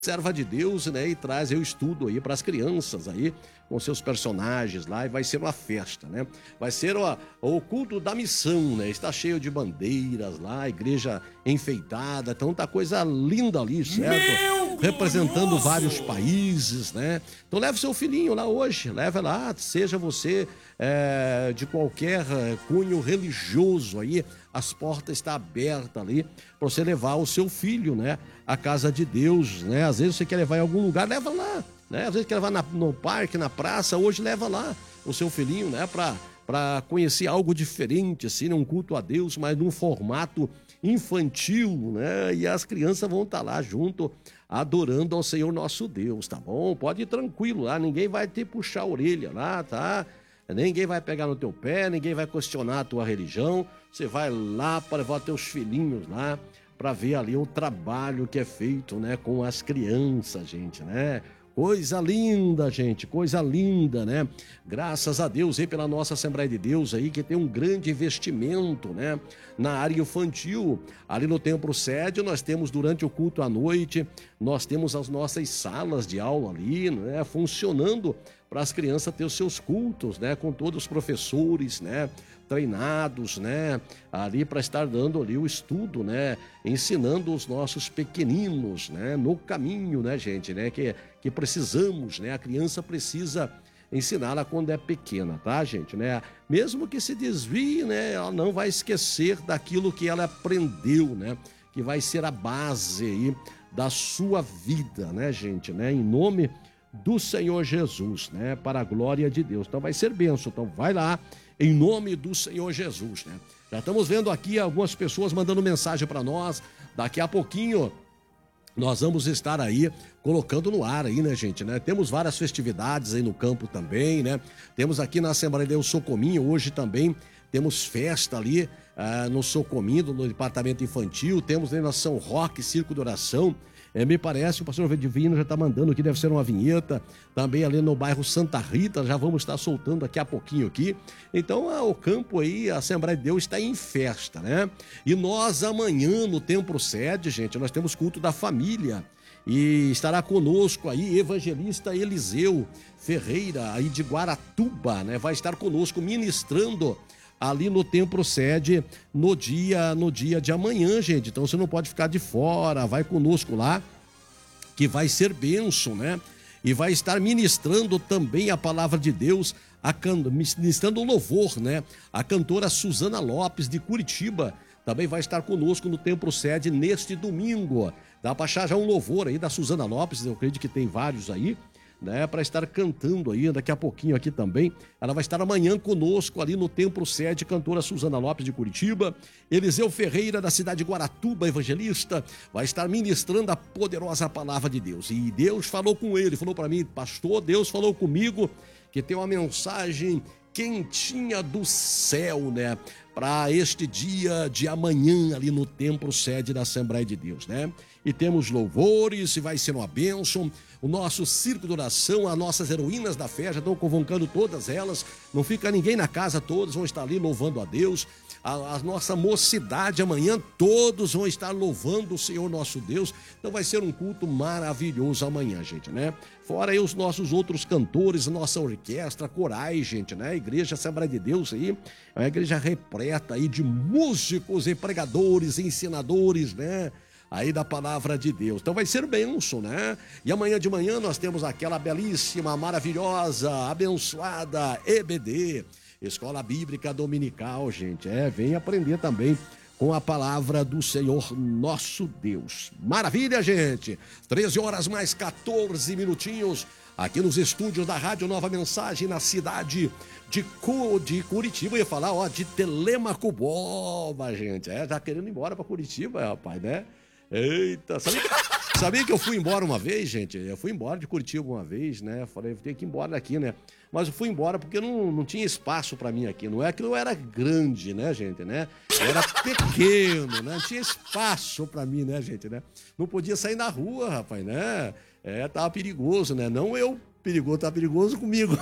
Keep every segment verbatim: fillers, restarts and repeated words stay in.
serva de Deus, né, e traz o estudo aí para as crianças aí, com seus personagens lá, e vai ser uma festa, né? Vai ser ó, o culto da missão, né? Está cheio de bandeiras lá, igreja enfeitada, tanta coisa linda ali, certo? Meu Representando glorioso! vários países, né? Então leve seu filhinho lá hoje, leve lá, seja você é, de qualquer cunho religioso aí, as portas estão abertas ali para você levar o seu filho, né? À casa de Deus, né? Às vezes você quer levar em algum lugar, leva lá, né? Às vezes quer levar na, no parque, na praça, hoje leva lá o seu filhinho, né? Para para conhecer algo diferente, assim, um culto a Deus, mas num formato infantil, né? E as crianças vão estar lá junto, adorando ao Senhor nosso Deus, tá bom? Pode ir tranquilo lá, ninguém vai te puxar a orelha lá, tá? Ninguém vai pegar no teu pé, ninguém vai questionar a tua religião. Você vai lá para levar teus filhinhos lá para ver ali o trabalho que é feito, né, com as crianças, gente, né? Coisa linda, gente, coisa linda, né? Graças a Deus aí pela nossa Assembleia de Deus aí, que tem um grande investimento, né? Na área infantil, ali no Templo Sede, nós temos durante o culto à noite, nós temos as nossas salas de aula ali, né? Funcionando para as crianças ter os seus cultos, né? Com todos os professores, né? Treinados, né? Ali para estar dando ali o estudo, né? Ensinando os nossos pequeninos, né? No caminho, né, gente, né? Que, que precisamos, né? A criança precisa ensiná-la quando é pequena, tá, gente, né? Mesmo que se desvie, né? Ela não vai esquecer daquilo que ela aprendeu, né? Que vai ser a base aí da sua vida, né, gente, né? Em nome do Senhor Jesus, né? Para a glória de Deus. Então vai ser bênção. Então vai lá, em nome do Senhor Jesus, né? Já estamos vendo aqui algumas pessoas mandando mensagem para nós. Daqui a pouquinho nós vamos estar aí colocando no ar aí, né, gente, né? Temos várias festividades aí no campo também, né? Temos aqui na Assembleia de Deus Socominho, hoje também temos festa ali ah, no Socominho, no departamento infantil. Temos ali na São Roque, Circo de Oração. É, me parece, o pastor Divino já está mandando aqui, deve ser uma vinheta, também ali no bairro Santa Rita, já vamos estar soltando daqui a pouquinho aqui. Então, ah, o campo aí, a Assembleia de Deus está em festa, né? E nós amanhã no Templo Sede, gente, nós temos culto da família, e estará conosco aí evangelista Eliseu Ferreira, aí de Guaratuba, né? Vai estar conosco ministrando ali no Templo Sede no dia, no dia de amanhã, gente. Então você não pode ficar de fora, vai conosco lá, que vai ser bênção, né? E vai estar ministrando também a palavra de Deus, a can... ministrando o louvor, né? A cantora Suzana Lopes, de Curitiba, também vai estar conosco no Templo Sede neste domingo. Dá para achar já um louvor aí da Suzana Lopes, eu acredito que tem vários aí, né, para estar cantando aí, daqui a pouquinho aqui também. Ela vai estar amanhã conosco ali no Templo Sede, cantora Suzana Lopes de Curitiba. Eliseu Ferreira, da cidade de Guaratuba, evangelista, vai estar ministrando a poderosa palavra de Deus. E Deus falou com ele, falou para mim, pastor, Deus falou comigo que tem uma mensagem quentinha do céu, né, para este dia de amanhã ali no Templo Sede da Assembleia de Deus, né? E temos louvores, e vai ser uma bênção. O nosso circo de oração, as nossas heroínas da fé, já estão convocando todas elas. Não fica ninguém na casa, todos vão estar ali louvando a Deus. A, a nossa mocidade amanhã, todos vão estar louvando o Senhor nosso Deus. Então vai ser um culto maravilhoso amanhã, gente, né? Fora aí os nossos outros cantores, nossa orquestra, corais, gente, né? A Igreja Assembleia de Deus aí, é uma igreja repleta aí de músicos e pregadores, ensinadores, né? Aí da palavra de Deus. Então vai ser bênção, né? E amanhã de manhã nós temos aquela belíssima, maravilhosa, abençoada E B D, Escola Bíblica Dominical, gente. É, vem aprender também com a palavra do Senhor nosso Deus. Maravilha, gente! treze horas mais quatorze minutinhos, aqui nos estúdios da Rádio Nova Mensagem, na cidade de, Cu, de Curitiba. Eu ia falar, ó, de Telemacuboba, gente. É, tá querendo ir embora pra Curitiba, rapaz, né? Eita, sabia que, sabia que eu fui embora uma vez, gente? Eu fui embora de Curitiba uma vez, né? Falei, tenho que ir embora daqui, né? Mas eu fui embora porque não, não tinha espaço pra mim aqui. Não é que eu era grande, né, gente, né? Eu era pequeno, né? Não tinha espaço pra mim, né, gente, né? Não podia sair na rua, rapaz, né? É, tava perigoso, né? Não eu perigoso, tava perigoso comigo.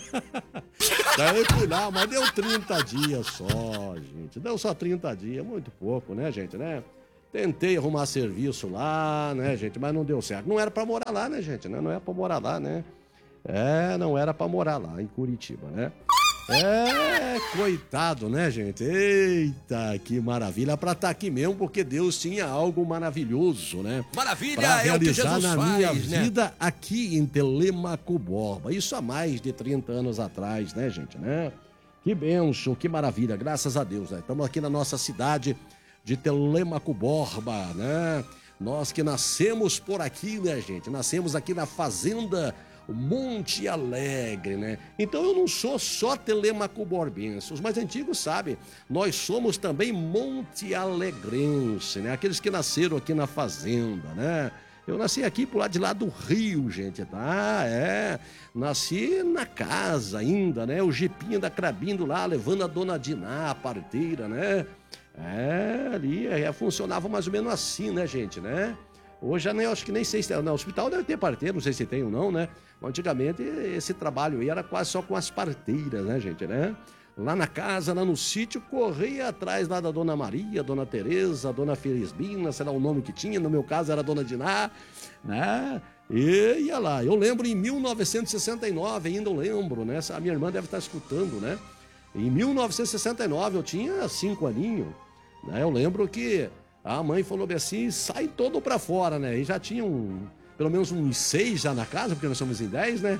Daí eu fui lá, mas deu trinta dias só, gente. Deu só trinta dias, muito pouco, né, gente, né? Tentei arrumar serviço lá, né, gente, mas não deu certo. Não era pra morar lá, né, gente, não era pra morar lá, né? É, não era pra morar lá, em Curitiba, né? É, coitado, né, gente? Eita, que maravilha. Pra estar aqui mesmo, porque Deus tinha algo maravilhoso, né? Maravilha pra é o que realizar Jesus na faz, minha né? vida aqui em Telêmaco Borba. Isso há mais de trinta anos atrás, né, gente, né? Que bênção, que maravilha, graças a Deus, né? Estamos aqui na nossa cidade de Telêmaco Borba, né? Nós que nascemos por aqui, né, gente? Nascemos aqui na fazenda Monte Alegre, né? Então eu não sou só Telêmaco Borbense. Os mais antigos sabem, nós somos também Monte Alegrense, né? Aqueles que nasceram aqui na fazenda, né? Eu nasci aqui pro lado de lá do Rio, gente, tá? É, nasci na casa ainda, né? O jipinho da Crabindo lá, levando a dona Diná, a parteira, né? É, ali é, funcionava mais ou menos assim, né, gente, né? Hoje eu acho que nem sei se... No hospital deve ter parteiro, não sei se tem ou não, né? Mas antigamente esse trabalho aí era quase só com as parteiras, né, gente, né? Lá na casa, lá no sítio, corria atrás lá da Dona Maria, Dona Tereza, Dona Felisbina, sei lá o nome que tinha, no meu caso era Dona Diná, né? E ia lá. Eu lembro em mil novecentos e sessenta e nove, ainda eu lembro, né? A minha irmã deve estar escutando, né? Em mil novecentos e sessenta e nove eu tinha cinco aninhos, né? Eu lembro que a mãe falou assim, sai todo pra fora, né? E já tinha um, pelo menos uns seis já na casa, porque nós somos em dez, né?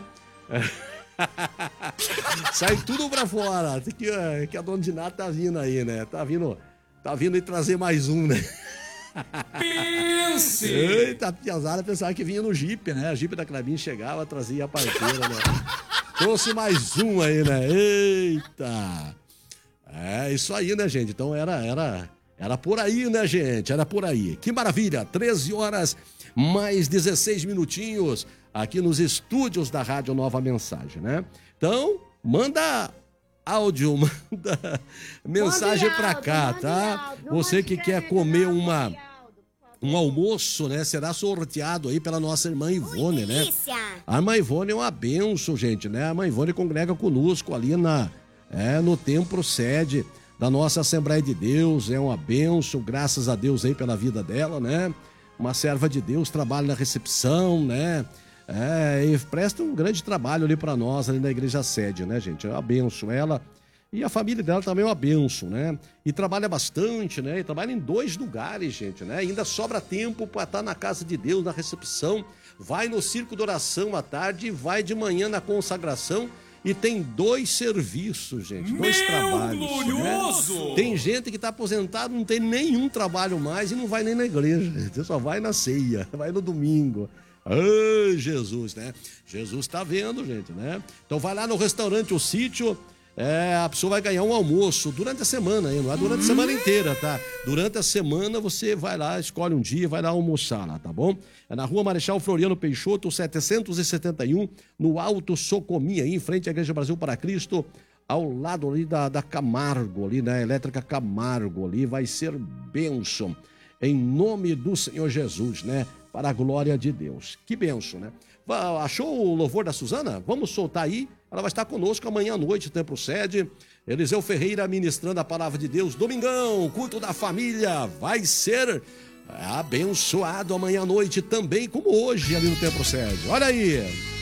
Sai tudo pra fora. Que, que a dona Diná tá vindo aí, né? Tá vindo, tá vindo aí trazer mais um, né? Pense! Eita, a piazada pensava que vinha no Jeep, né? A Jeep da Clabin chegava, trazia a parteira, né? Trouxe mais um aí, né? Eita! É isso aí, né, gente? Então era, era, era por aí, né, gente? Era por aí. Que maravilha! treze horas mais dezesseis minutinhos aqui nos estúdios da Rádio Nova Mensagem, né? Então, manda áudio, manda mensagem pra cá, tá? Você que quer comer uma, um almoço, né? Será sorteado aí pela nossa irmã Ivone, né? A irmã Ivone é uma bênção, gente, né? A irmã Ivone congrega conosco ali na, é, no templo sede da nossa Assembleia de Deus. É uma bênção, graças a Deus aí pela vida dela, né? Uma serva de Deus, trabalha na recepção, né? É, e presta um grande trabalho ali para nós, ali na igreja sede, né, gente? É uma bênção. Ela e a família dela também é uma bênção, né? E trabalha bastante, né? E trabalha em dois lugares, gente, né? Ainda sobra tempo para estar na casa de Deus, na recepção. Vai no circo de oração à tarde e vai de manhã na consagração. E tem dois serviços, gente, dois Meu trabalhos. glorioso! Né? Tem gente que está aposentado, não tem nenhum trabalho mais e não vai nem na igreja. Você só vai na ceia, vai no domingo. Ai, Jesus, né? Jesus tá vendo, gente, né? Então vai lá no restaurante O Sítio, é, a pessoa vai ganhar um almoço durante a semana, hein? Não é durante a semana inteira, tá? Durante a semana você vai lá, escolhe um dia, vai lá almoçar lá, tá bom? É na Rua Marechal Floriano Peixoto, setecentos e setenta e um, no Alto Socomi, aí em frente à Igreja Brasil para Cristo, ao lado ali da, da Camargo, ali, né? Elétrica Camargo, ali, vai ser bênção. Em nome do Senhor Jesus, né? Para a glória de Deus. Que bênção, né? Achou o louvor da Suzana? Vamos soltar aí. Ela vai estar conosco amanhã à noite, Templo Sede. Eliseu Ferreira ministrando a palavra de Deus. Domingão, culto da família. Vai ser abençoado amanhã à noite também, como hoje ali no Templo Sede. Olha aí.